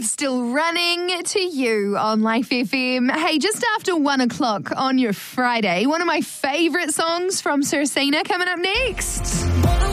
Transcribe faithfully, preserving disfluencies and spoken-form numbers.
Still running to you on Life F M. Hey, just after one o'clock on your Friday, one of my favourite songs from Sursina coming up next.